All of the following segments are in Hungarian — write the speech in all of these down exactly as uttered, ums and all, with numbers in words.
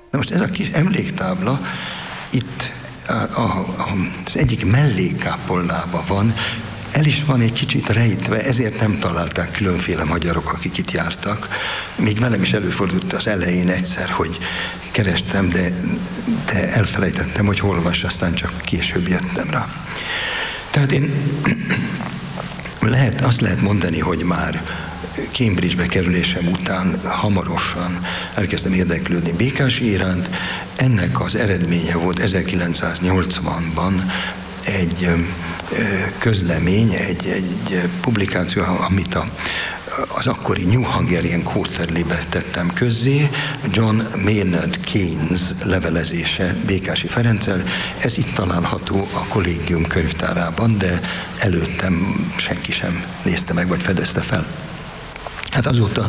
Na most ez a kis emléktábla itt a, a, az egyik mellékkápolnában van, el is van egy kicsit rejtve, ezért nem találták különféle magyarok, akik itt jártak. Még velem is előfordult az elején egyszer, hogy kerestem, de, de elfelejtettem, hogy hol olvas, aztán csak később jöttem rá. Tehát én lehet, azt lehet mondani, hogy már Cambridge-be kerülésem után hamarosan elkezdtem érdeklődni Békási iránt. Ennek az eredménye volt ezerkilencszáznyolcvanban egy közlemény, egy, egy publikáció, amit a, az akkori New Hungarian Quarterly-be tettem közzé, John Maynard Keynes levelezése Békási Ferenccel. Ez itt található a kollégium könyvtárában, de előttem senki sem nézte meg, vagy fedezte fel. Hát azóta,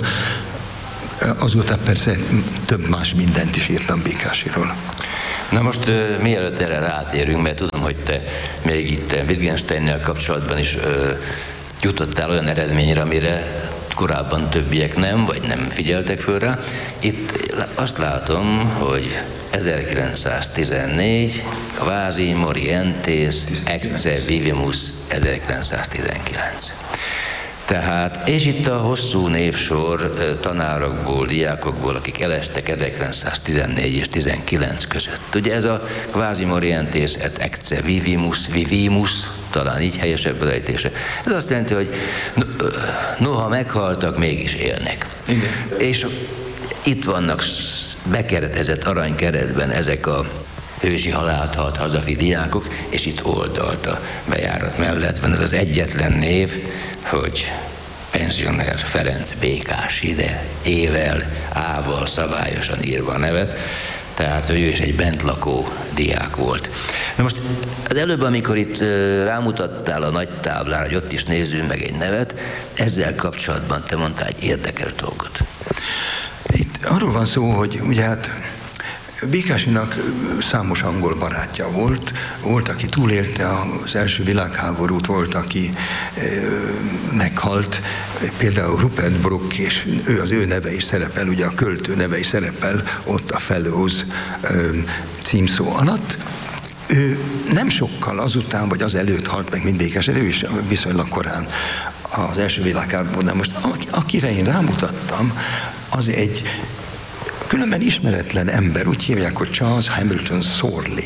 azóta persze több más mindent is írtam Békásiról. Na most uh, mielőtt erre rátérünk, mert tudom, hogy te még itt Wittgensteinnel kapcsolatban is uh, jutottál olyan eredményre, amire korábban többiek nem, vagy nem figyeltek föl rá. Itt azt látom, hogy ezerkilencszáztizennégy, Quasi Morientes, Ecce Vivimus ezerkilencszáztizenkilenc. Tehát, és itt a hosszú névsor tanárokból, diákokból, akik elestek ezerkilencszáztizennégy és tizenkilenc között. Ugye ez a Quasi Morientes et Ecce Vivimus, Vivimus, talán így helyesebb ejtése. Ez azt jelenti, hogy noha meghaltak, mégis élnek. Igen. És itt vannak bekeretezett aranykeretben ezek a ősi halált halt hazafi diákok, és itt oldalt a bejárat mellett van ez az egyetlen név, hogy pensioner Ferenc Békási, de ével, ával szabályosan írva a nevet, tehát hogy ő is egy bentlakó diák volt. Na most az előbb, amikor itt rámutattál a nagy táblára, hogy ott is nézzünk meg egy nevet, ezzel kapcsolatban te mondtál egy érdekes dolgot. Itt arról van szó, hogy ugye hát Békásinak számos angol barátja volt, volt, aki túlélte az első világháborút, volt, aki e, meghalt, például Rupert Brooke, és ő, az ő neve is szerepel, ugye a költő neve is szerepel ott a Fellows e, címszó alatt. Ő nem sokkal azután, vagy az előtt halt meg, mint Békási, ő is viszonylag korán az első világháborúban. De most akire én rámutattam, az egy különben ismeretlen ember, úgy hívják, hogy Charles Hamilton Sorley,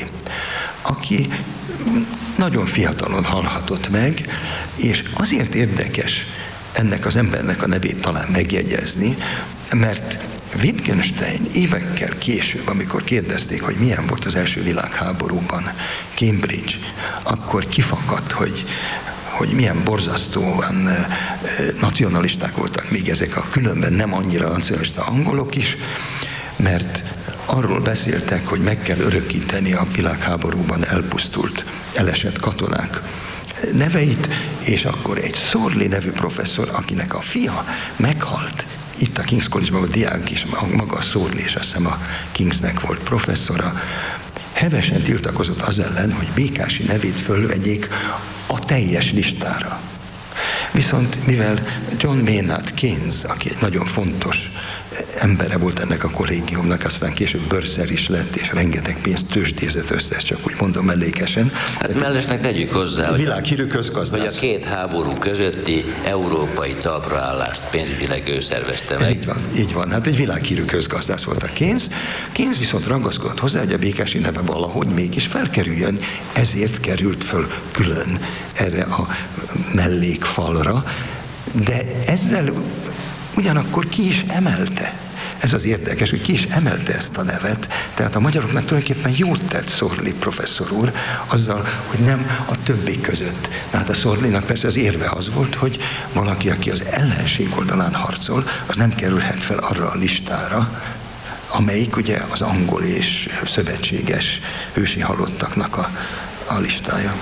aki nagyon fiatalon halhatott meg, és azért érdekes ennek az embernek a nevét talán megjegyezni, mert Wittgenstein évekkel később, amikor kérdezték, hogy milyen volt az első világháborúban Cambridge, akkor kifakadt, hogy hogy milyen borzasztóan e, nacionalisták voltak még ezek a különben nem annyira nacionalista angolok is, mert arról beszéltek, hogy meg kell örökíteni a világháborúban elpusztult, elesett katonák neveit, és akkor egy Sorley nevű professzor, akinek a fia meghalt, itt a King's College-ban volt diák is, maga a Sorley, és azt hiszem a Kingsnek volt professzora, hevesen tiltakozott az ellen, hogy Békási nevét fölvegyék a teljes listára. Viszont mivel John Maynard Keynes, aki egy nagyon fontos embere volt ennek a kollégiumnak, aztán később bőrszer is lett, és rengeteg pénzt tőzsdézett össze, csak úgy mondom mellékesen. Hát mellesnek tegyük hozzá, világhírű közgazdász. Hogy a két háború közötti európai talpraállást pénzügyileg ő szervezte meg. Ez így van, így van. Hát egy világhírű közgazdász volt a Keynes. Keynes viszont ragaszkodott hozzá, hogy a Békási neve valahogy mégis felkerüljön, ezért került föl külön erre a mellékfalra, de ezzel ugyanakkor ki is emelte. Ez az érdekes, hogy ki is emelte ezt a nevet, tehát a magyaroknak tulajdonképpen jót tett Sorley professzor úr azzal, hogy nem a többi között. Tehát a Sorleynak persze az érve az volt, hogy valaki, aki az ellenség oldalán harcol, az nem kerülhet fel arra a listára, amelyik ugye az angol és szövetséges ősi halottaknak a, a listája.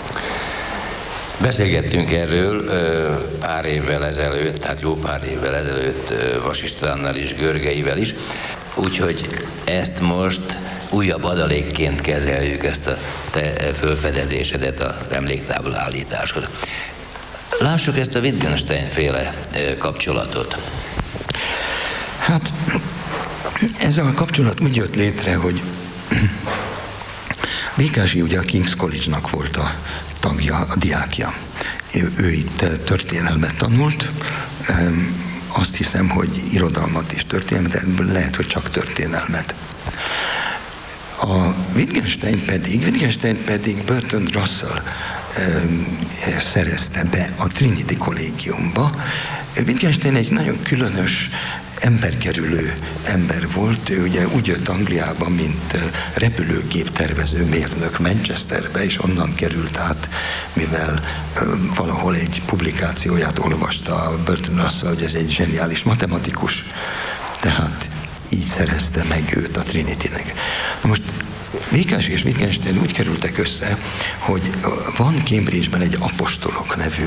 Beszélgettünk erről pár évvel ezelőtt, tehát jó pár évvel ezelőtt Vas Istvánnal és Görgeivel is, úgyhogy ezt most újabb adalékként kezeljük, ezt a te fölfedezésedet az emléktábla állításhoz. Lássuk ezt a Wittgenstein féle kapcsolatot. Hát Ez a kapcsolat úgy jött létre, hogy Békási ugye a King's College-nak volt a tagja, a diákja. Ő, ő itt történelmet tanult, azt hiszem, hogy irodalmat és történelmet, de lehet, hogy csak történelmet. A Wittgenstein pedig, Wittgenstein pedig Bertrand Russell szerezte be a Trinity Kollégiumba. Wittgenstein egy nagyon különös, emberkerülő ember volt. Ő ugye úgy jött Angliába, mint repülőgép tervező mérnök Manchesterbe, és onnan került át, mivel valahol egy publikációját olvasta Bertrand Russell, hogy ez egy zseniális matematikus, tehát így szerezte meg őt a Trinity-nek. Most Békási és Wittgenstein úgy kerültek össze, hogy van Cambridge-ben egy apostolok nevű,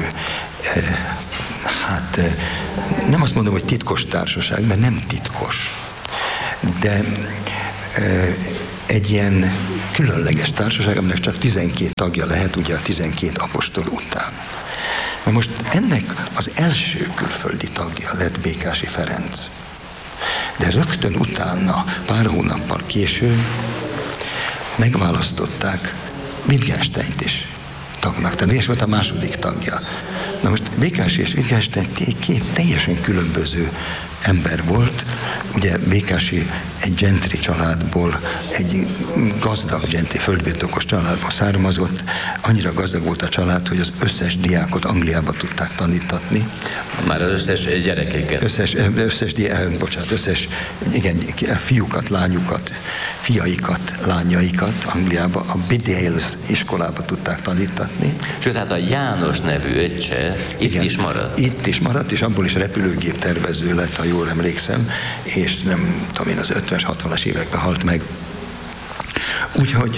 hát nem azt mondom, hogy titkos társaság, mert nem titkos, de egy ilyen különleges társaság, aminek csak tizenkét tagja lehet, ugye a tizenkét apostol után. Na most ennek az első külföldi tagja lett Békási Ferenc. De rögtön utána, pár hónappal később megválasztották Wittgensteint is tagnak. Tehát és volt a második tagja. Na most Békási és Wittgenstein két teljesen különböző ember volt. Ugye Békási egy gentry családból, egy gazdag gentry, földbirtokos családból származott. Annyira gazdag volt a család, hogy az összes diákot Angliába tudták tanítatni. Már az összes gyerekeket. Összes, összes, bocsánat, összes, igen, fiúkat, lányukat, fiaikat, lányaikat Angliába, a Bedales iskolába tudták tanítatni. Sőt, hát a János nevű öccse itt igen, is maradt. Itt is maradt, és abból is repülőgép tervező lett, ha jól emlékszem, és nem tudom én, az ötvenes, hatvanas években halt meg. Úgyhogy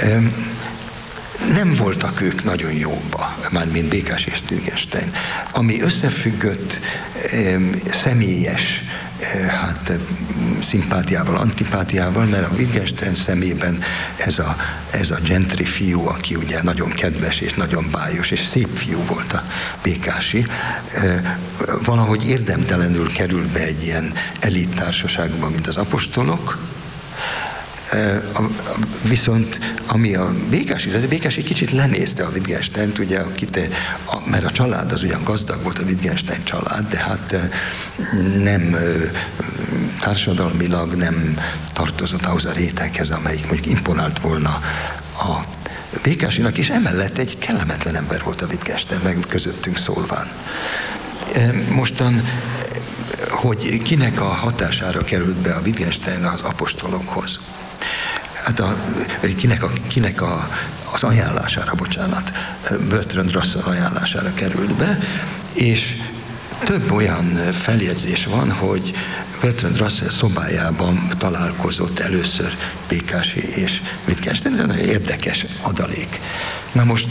nem voltak ők nagyon jóba, mármint Békási és Wittgenstein. Ami összefüggött személyes hát szimpátiával, antipátiával, mert a Wittgenstein szemében ez a, ez a gentry fiú, aki ugye nagyon kedves és nagyon bájos és szép fiú volt a Békási, valahogy érdemtelenül került be egy ilyen elit társaságba, mint az apostolok. Viszont ami a Békási, a Békási kicsit lenézte a Wittgensteint, ugye, akit, a, mert a család az ugyan gazdag volt, a Wittgenstein család, de hát nem társadalmilag nem tartozott ahhoz a réteghez, amelyik mondjuk imponált volna a Békásinak, és emellett egy kellemetlen ember volt a Wittgenstein, meg közöttünk szólván. Mostan, hogy kinek a hatására került be a Wittgenstein az apostolokhoz. Hát a, kinek, a, kinek a, az ajánlására, bocsánat, Bertrand Russell ajánlására került be, és több olyan feljegyzés van, hogy Bertrand Russell szobájában találkozott először Békási és Wittgenstein. Ez egy nagyon érdekes adalék. Na most,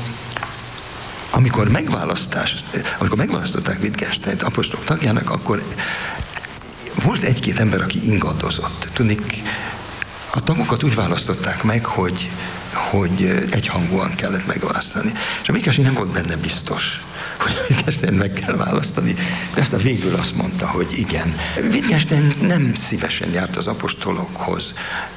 amikor megválasztás, amikor megválasztották Wittgensteint apostolok tagjának, akkor volt egy-két ember, aki ingadozott. Tudnik, a tagokat úgy választották meg, hogy, hogy egyhangúan kellett megválasztani. És a Békási nem volt benne biztos, hogy Wittgenstein meg kell választani, de aztán végül azt mondta, hogy igen. Wittgenstein nem szívesen járt az apostolokhoz.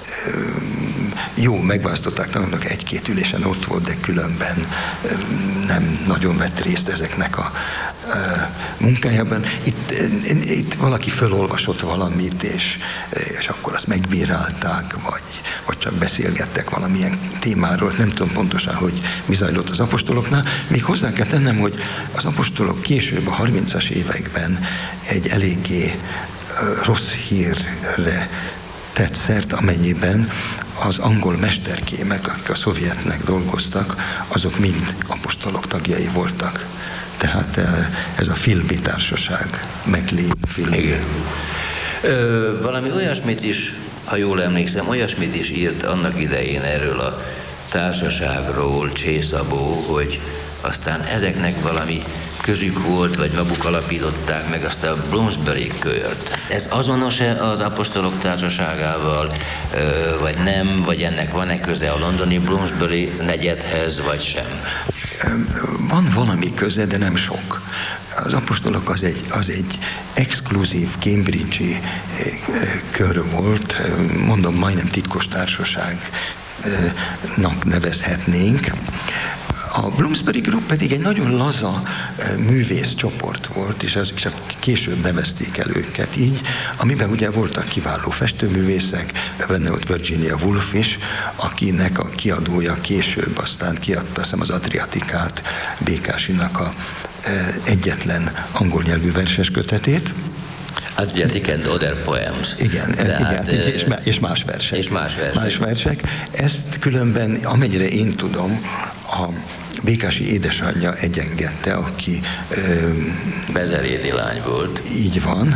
Jó, megválasztották tanulnak, egy-két ülésen ott volt, de különben nem nagyon vett részt ezeknek a munkájában. Itt, itt valaki fölolvasott valamit, és, és akkor azt megbírálták, vagy, vagy csak beszélgettek valamilyen témáról. Nem tudom pontosan, hogy mi zajlott az apostoloknál. Még hozzá kell tennem, hogy az apostolok később a harmincas években egy eléggé rossz hírre tett szert, amennyiben az angol mesterkémek, akik a szovjetnek dolgoztak, azok mind apostolok tagjai voltak. Tehát ez a Philby társaság, MacLean, Philby. Igen. Ö, valami olyasmit is, ha jól emlékszem, olyasmit is írt annak idején erről a társaságról Csészabó, hogy aztán ezeknek valami közük volt, vagy maguk alapították meg azt a Bloomsbury kört. Ez azonos-e az apostolok társaságával, vagy nem, vagy ennek van-e köze a londoni Bloomsbury negyedhez, vagy sem? Van valami köze, de nem sok. az apostolok az egy, az egy exkluzív Cambridge-i kör volt, mondom, majdnem titkos társaságnak nevezhetnénk. A Bloomsbury Group pedig egy nagyon laza művész csoport volt, és az csak később nevezték el őket így, amiben ugye voltak kiváló festőművészek, benne volt Virginia Woolf is, akinek a kiadója később aztán kiadta, hiszem, az Adriatikát, Békásinak a egyetlen angol nyelvű verses kötetét. Adriatic and Other Poems. Igen, Tehát, igen és, és más versek. És más versek. Más versek. Ezt különben, amennyire én tudom, a Békási édesanyja egyengedte, aki bezerédi lány volt. Így van,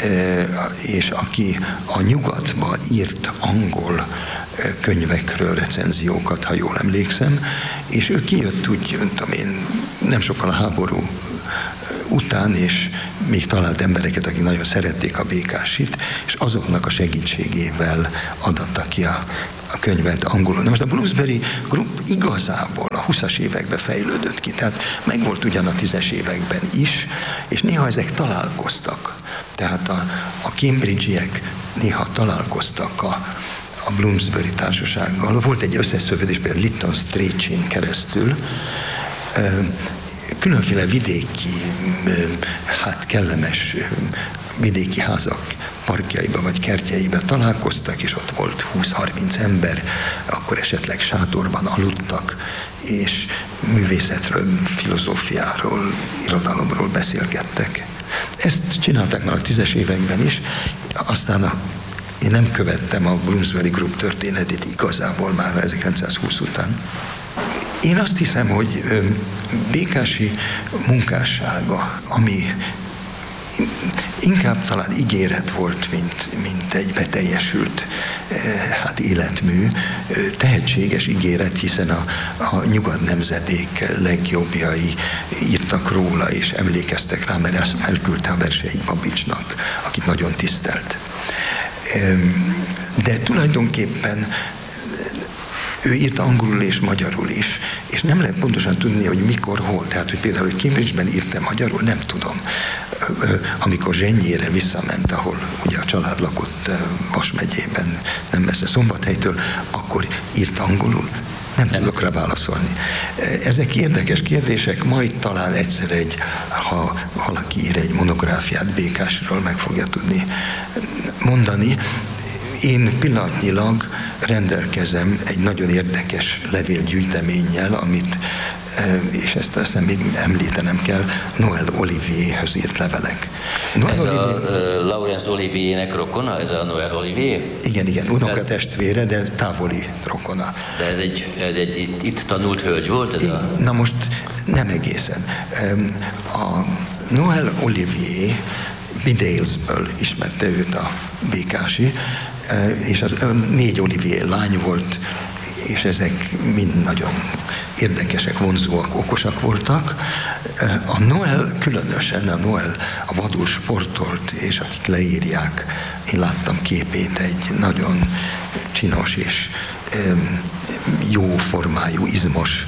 és aki a nyugatba írt angol könyvekről recenziókat, ha jól emlékszem, és ő kijött úgy, tudom én, nem sokkal a háború után, és még talált embereket, akik nagyon szerették a Békásit, és azoknak a segítségével adatta ki a, a könyvet angolul. Na most a Bloomsbury Group igazából a húszas években fejlődött ki, tehát megvolt ugyan a tízes években is, és néha ezek találkoztak. Tehát a, a Cambridge-iek néha találkoztak a, a Bloomsbury társasággal. Volt egy összeszövődés például Lytton Strachey-n keresztül, különféle vidéki, hát kellemes vidéki házak parkjaiba vagy kertjeiben találkoztak, és ott volt húsz-harminc ember, akkor esetleg sátorban aludtak, és művészetről, filozófiáról, irodalomról beszélgettek. Ezt csinálták már a tízes években is, aztán a, én nem követtem a Bloomsbury Group történetét igazából már ezerkilencszázhúsz után. Én azt hiszem, hogy Békási munkássága, ami inkább talán ígéret volt, mint, mint egy beteljesült hát életmű, tehetséges ígéret, hiszen a, a nyugat nemzedék legjobbjai írtak róla, és emlékeztek rá, mert ezt elküldte a verseit Babicsnak, akit nagyon tisztelt. De tulajdonképpen ő írt angolul és magyarul is, és nem lehet pontosan tudni, hogy mikor, hol. Tehát, hogy például, hogy Cambridge-ben írtam magyarul, nem tudom. Amikor Zsenyére visszament, ahol ugye a család lakott Vas megyében, nem messze Szombathelytől, akkor írt angolul. Nem, nem tudok rá válaszolni. Ezek érdekes kérdések, majd talán egyszer egy, ha valaki ír egy monográfiát Békásról, meg fogja tudni mondani. Én pillanatnyilag rendelkezem egy nagyon érdekes levélgyűjteménnyel, amit, és ezt aztán még említenem kell, Noël Olivierhez írt levelek. Noël ez Olivier, a uh, Laurence Oliviernek rokona, ez a Noël Olivier? Igen, igen, unokatestvére, de távoli rokona. De ez egy, ez egy itt, itt tanult hölgy volt? Ez a... Na most nem egészen. A Noël Olivier Bidalesből ismerte őt a Békási, és az négy Olivier lány volt, és ezek mind nagyon érdekesek, vonzóak, okosak voltak. A Noël különösen, a Noël a vadul sportolt, és akik leírják, én láttam képét, egy nagyon csinos és jó formájú, izmos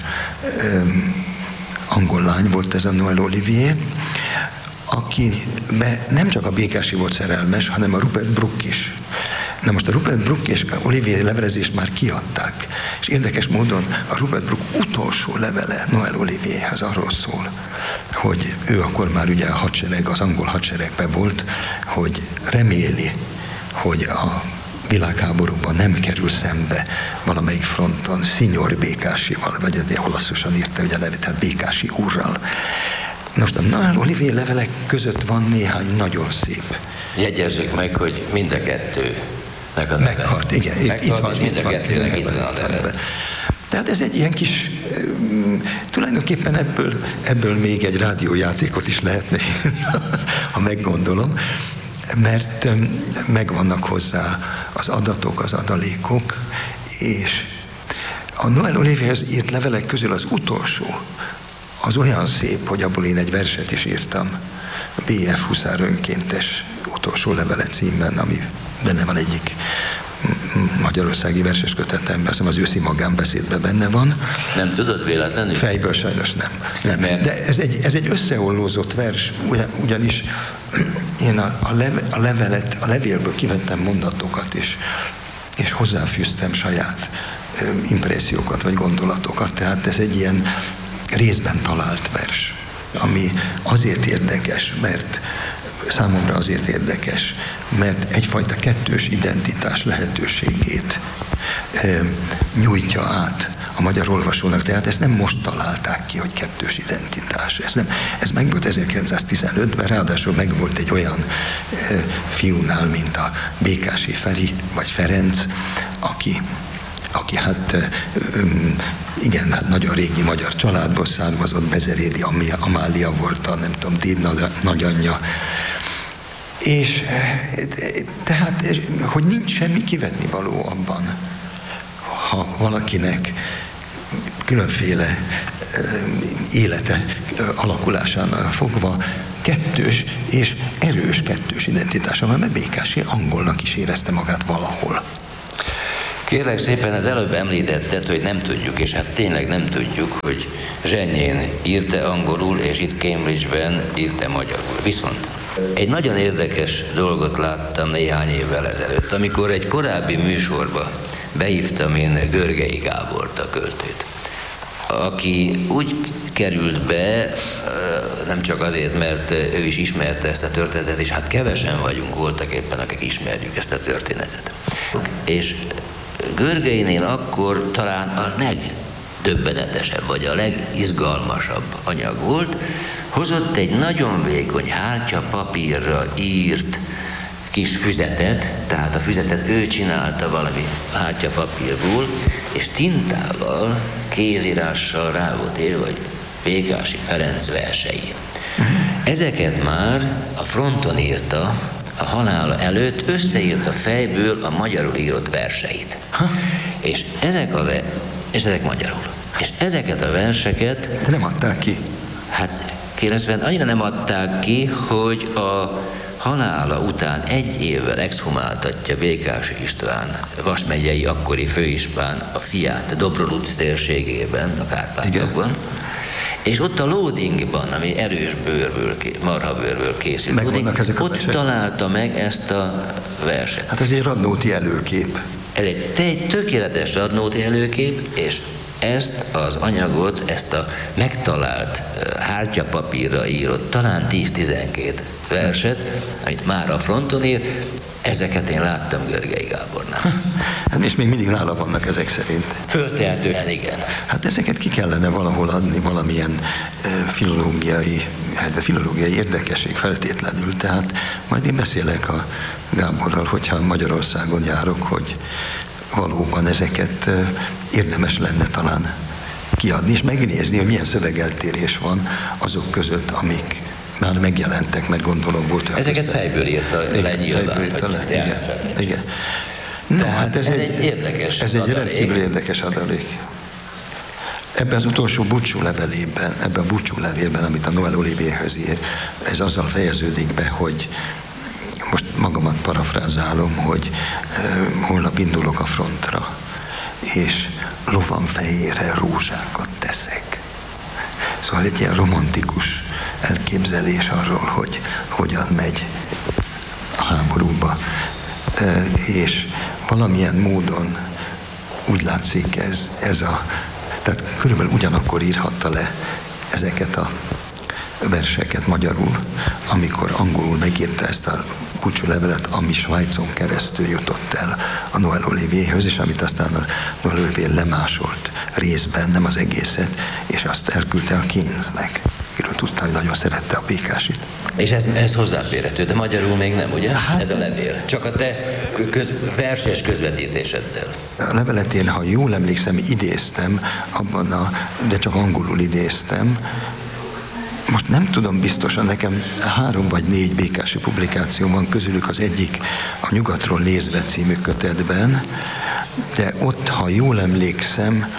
angol lány volt ez a Noël Olivier, akiben nem csak a Békási volt szerelmes, hanem a Rupert Brooke is. Na most a Rupert Brooke és Olivier levelezést már kiadták, és érdekes módon a Rupert Brooke utolsó levele Noël Olivierhez arról szól, hogy ő akkor már ugye a hadsereg, az angol hadseregben volt, hogy reméli, hogy a világháborúban nem kerül szembe valamelyik fronton Signor Békásival, vagy ezért olaszosan írta ugye a levet, tehát Békási úrral. Most a Noël Olivier levelek között van néhány nagyon szép. Jegyezzük meg, hogy mind a kettő meghalt, igen, meghalt, itt van, mind itt a van, kettőnek itt van, van a neve. Tehát ez egy ilyen kis, tulajdonképpen ebből, ebből még egy rádiójátékot is lehetne írni, ha meggondolom, mert megvannak hozzá az adatok, az adalékok, és a Noël Olivierhez írt levelek közül az utolsó, az olyan szép, hogy abból én egy verset is írtam, bé ef Huszár önkéntes utolsó levele címben, ami benne van egyik magyarországi verses kötetemben, az őszi magánbeszédben benne van. Nem tudod véletlenül? Fejből sajnos nem. nem. Mert... De ez egy, ez egy összeollózott vers, ugyanis én a, a, leve, a levelet, a levélből kivettem mondatokat, és, és hozzáfűztem saját ö, impressziókat, vagy gondolatokat. Tehát ez egy ilyen részben talált vers, ami azért érdekes, mert számomra azért érdekes, mert egyfajta kettős identitás lehetőségét e, nyújtja át a magyar olvasónak. Tehát ezt nem most találták ki, hogy kettős identitás. Ez, nem, ez megvolt ezerkilencszáztizenötben, ráadásul megvolt egy olyan e, fiúnál, mint a Békási Feri, vagy Ferenc, aki aki hát igen, hát nagyon régi magyar családból származott, Bezerédi Amália volt a, nem tudom, déd nagyanyja. És tehát, hogy nincs semmi kivetnivaló abban, ha valakinek különféle élete alakulásánál fogva kettős és erős kettős identitása van, mert Békási angolnak is érezte magát valahol. Kérlek szépen, az előbb említetted, hogy nem tudjuk, és hát tényleg nem tudjuk, hogy Zsenyén írt-e angolul, és itt Cambridge-ben írt-e magyarul. Viszont egy nagyon érdekes dolgot láttam néhány évvel ezelőtt, amikor egy korábbi műsorba behívtam én Görgei Gábort, a költőt, aki úgy került be, nem csak azért, mert ő is ismerte ezt a történetet, és hát kevesen vagyunk voltak éppen, akik ismerjük ezt a történetet. És Görgeinél akkor talán a legdöbbenetesebb, vagy a legizgalmasabb anyag volt, hozott egy nagyon vékony hártyapapírra írt kis füzetet, tehát a füzetet ő csinálta valami hártyapapírból, és tintával, kézírással rá volt írva, hogy Békási Ferenc versei. Ezeket már a fronton írta, a halála előtt összeírta fejből a magyarul írott verseit. Ha? És ezek a ve- és ezek magyarul. És ezeket a verseket... De nem adták ki. Hát kérdezben annyira nem adták ki, hogy a halála után egy évvel exhumáltatja Békási István, Vas megyei akkori főispán a fiát Dobroluc térségében, a Kárpátokban. És ott a loadingban, ami erős bőrből, marhabőrből készült, loading, ott versek. Találta meg ezt a verset. Hát ez egy Radnóti előkép. Ez egy, egy tökéletes Radnóti előkép, és ezt az anyagot, ezt a megtalált hártyapapírra írott talán tíz-tizenkét verset, amit már a fronton ír, ezeket én láttam Görgei Gábornál. Hát és még mindig nála vannak ezek szerint. Föltehetően igen. Hát ezeket ki kellene valahol adni valamilyen filológiai, hát a filológiai érdekesség feltétlenül. Tehát majd én beszélek a Gáborral, hogyha Magyarországon járok, hogy valóban ezeket érdemes lenne talán kiadni, és megnézni, hogy milyen szövegeltérés van azok között, amik már megjelentek, mert gondolom volt olyan. Ezeket közben fejből írta le nyilván. Igen, igen. No, hát ez, ez egy, egy érdekes Ez egy adalék. rendkívül érdekes adalék. Ebben az utolsó búcsú levelében, ebben a búcsú levélben, amit a Noël Olivierhöz ír, ez azzal fejeződik be, hogy most magamat parafrázálom, hogy uh, holnap indulok a frontra, és lovam fejére rózsákat teszek. Szóval egy ilyen romantikus elképzelés arról, hogy hogyan megy a háborúba. Uh, és valamilyen módon úgy látszik ez, ez a... Tehát körülbelül ugyanakkor írhatta le ezeket a verseket magyarul, amikor angolul megírta ezt a búcsúlevelet, ami Svájcon keresztül jutott el a Noël Olivierhöz, és amit aztán a Noël Olivier lemásolt részben, nem az egészet, és azt elküldte a Keynesnek. Kiről tudta, hogy nagyon szerette a Békásit. És ez, ez hozzáférhető, de magyarul még nem, ugye? Hát, ez a levél. Csak a te köz, verses közvetítéseddel. A levelet én, ha jól emlékszem, idéztem, abban a, de csak angolul idéztem. Most nem tudom biztosan, nekem három vagy négy Békási publikáció van, közülük az egyik a Nyugatról nézve című kötetben, de ott, ha jól emlékszem,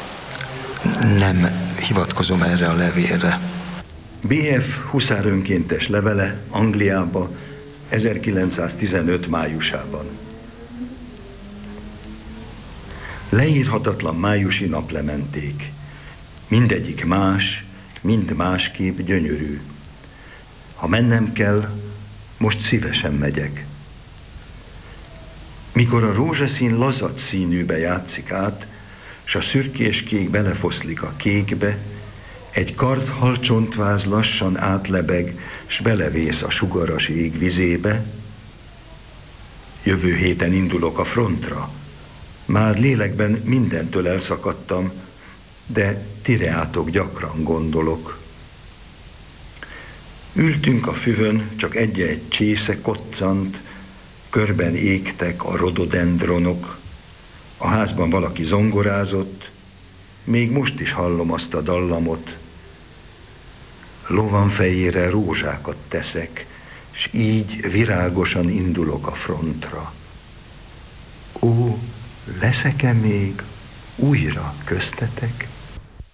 nem hivatkozom erre a levélre. bé ef huszárönkéntes levele Angliába ezerkilencszáztizenöt májusában. Leírhatatlan májusi naplementék. Mindegyik más, mind másképp gyönyörű. Ha mennem kell, most szívesen megyek. Mikor a rózsaszín lazad színűbe játszik át, s a szürkéskék belefoszlik a kékbe, egy kardhal csontváz lassan átlebeg, s belevész a sugaras ég vizébe. Jövő héten indulok a frontra. Már lélekben mindentől elszakadtam, de ti reátok gyakran gondolok. Ültünk a füvön, csak egy-egy csésze koccant, körben égtek a rododendronok, a házban valaki zongorázott, még most is hallom azt a dallamot. Lovan fejére rózsákat teszek, s így virágosan indulok a frontra. Ó, leszek-e még újra köztetek?